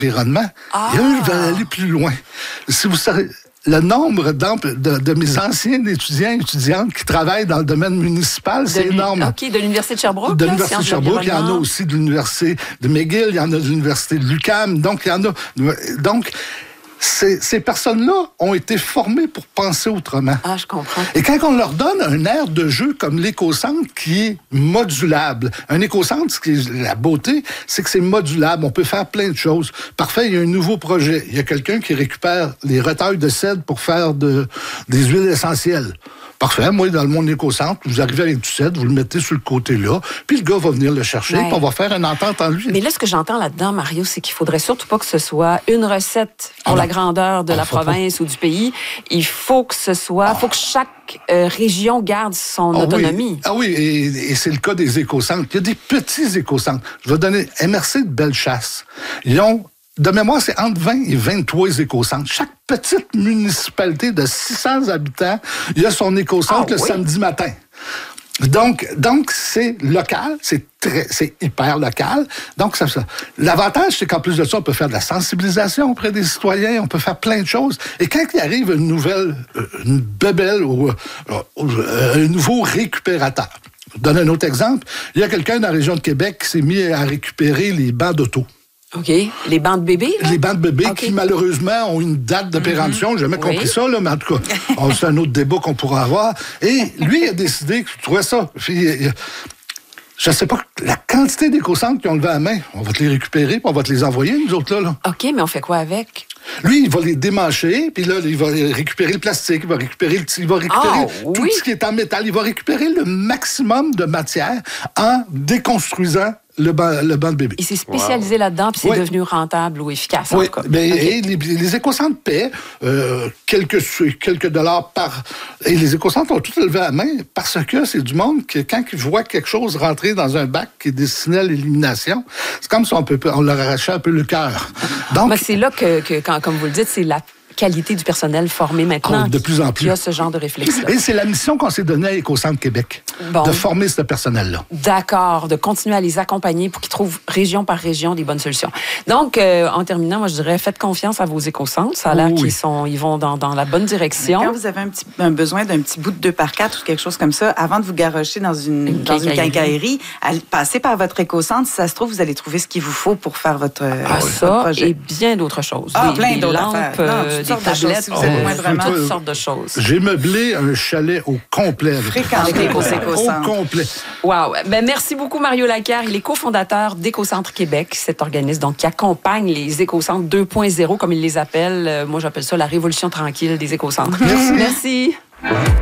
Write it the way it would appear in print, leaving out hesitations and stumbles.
l'environnement. Et eux, ils veulent aller plus loin. Si vous savez... Le nombre de mes anciens étudiants et étudiantes qui travaillent dans le domaine municipal, c'est énorme. OK, de l'Université de Sherbrooke? De l'Université de Sherbrooke, il y en a aussi de l'Université de McGill, il y en a de l'Université de l'UQAM. Donc, il y en a... Donc, ces personnes-là ont été formées pour penser autrement. Ah, je comprends. Et quand on leur donne un aire de jeu comme l'éco-centre qui est modulable, un éco-centre, ce qui est la beauté, c'est que c'est modulable. On peut faire plein de choses. Parfait, il y a un nouveau projet. Il y a quelqu'un qui récupère les retailles de cèdre pour faire des huiles essentielles. Parfait. Moi, dans le monde éco-centre, vous arrivez avec du cèdre, vous le mettez sur le côté-là, puis le gars va venir le chercher, puis on va faire une entente en lui. Mais là, ce que j'entends là-dedans, Mario, c'est qu'il faudrait surtout pas que ce soit une recette pour la grandeur de la province ou du pays. Il faut que ce soit... faut que chaque région garde son autonomie. Oui. Ah oui, et c'est le cas des éco-centres. Il y a des petits éco-centres. Je vais donner MRC de Bellechasse. Ils ont... De mémoire, c'est entre 20 et 23 éco-centres. Chaque petite municipalité de 600 habitants, il y a son éco-centre samedi matin. Donc c'est local, c'est hyper local. Donc, l'avantage, c'est qu'en plus de ça, on peut faire de la sensibilisation auprès des citoyens, on peut faire plein de choses. Et quand il arrive une bébelle ou un nouveau récupérateur, je donne un autre exemple. Il y a quelqu'un dans la région de Québec qui s'est mis à récupérer les bancs d'auto. OK. Les bancs de bébés, là? Les bancs de bébés qui, malheureusement, ont une date de péremption. J'ai jamais compris ça, là, mais en tout cas, c'est un autre débat qu'on pourra avoir. Et lui, il a décidé qu'il trouvait ça. Je ne sais pas, la quantité d'éco-centres qui ont levé la main, on va te les récupérer, puis on va te les envoyer, nous autres, là. OK, mais on fait quoi avec? Lui, il va les démancher, puis là, il va récupérer le plastique, il va récupérer tout ce qui est en métal. Il va récupérer le maximum de matière en déconstruisant le banc de bébé. Il s'est spécialisé là-dedans, puis c'est devenu rentable ou efficace, en tout cas. Et les éco-centres paient quelques dollars par... Et les éco-centres ont tout élevé à la main parce que c'est du monde que, quand ils voient quelque chose rentrer dans un bac qui est destiné à l'élimination, c'est comme si on leur arrachait un peu le cœur. Donc, c'est là que comme vous le dites, c'est la qualité du personnel formé maintenant de plus en plus. Qui a ce genre de réflexe-là. Et c'est la mission qu'on s'est donnée à Éco-Centre Québec, de former ce personnel-là. D'accord, de continuer à les accompagner pour qu'ils trouvent région par région des bonnes solutions. Donc, en terminant, moi, je dirais, faites confiance à vos éco-centres. Ça a l'air qu'ils vont dans la bonne direction. Mais quand vous avez un besoin d'un petit bout de 2x4 ou quelque chose comme ça, avant de vous garrocher dans une quincaillerie, passez par votre éco-centre. Si ça se trouve, vous allez trouver ce qu'il vous faut pour faire votre projet. Et bien d'autres choses. Plein d'autres affaires. Des tablettes, toutes sortes de choses. J'ai meublé un chalet au complet. Avec au complet. Wow. Ben, merci beaucoup, Mario Lacaire. Il est cofondateur d'Éco-Centre Québec, cet organisme donc, qui accompagne les éco-centres 2.0, comme il les appelle. Moi, j'appelle ça la révolution tranquille des éco-centres. Merci. Merci.